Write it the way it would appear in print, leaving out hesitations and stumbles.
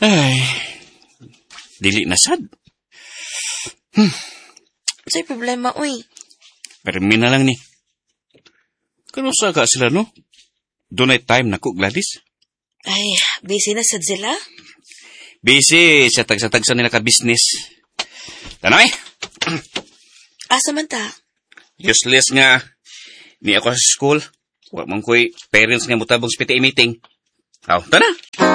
Ay, dili na sad. Sa'y problema, uy. Permi na lang ni. Kanusa ka sila, no? Dunay time na ko, Gladys. Ay, busy na sad sila. Busy sa tag sa nila ka-business. Tanay, Asa man ta? useless nga. Ni ako sa school. Wa man ko'y parents nga mutabong sa PTA meeting. Aw, tana.